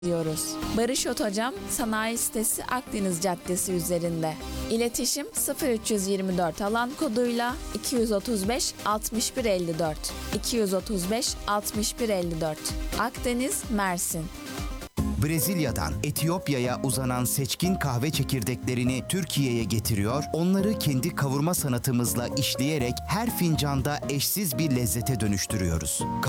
diyoruz. Barış Otocan Sanayi Sitesi Akdeniz Caddesi üzerinde. İletişim 0324 alan koduyla 235 6154 235 6154 Akdeniz, Mersin. Brezilya'dan Etiyopya'ya uzanan seçkin kahve çekirdeklerini Türkiye'ye getiriyor, onları kendi kavurma sanatımızla işleyerek her fincanda eşsiz bir lezzete dönüştürüyoruz.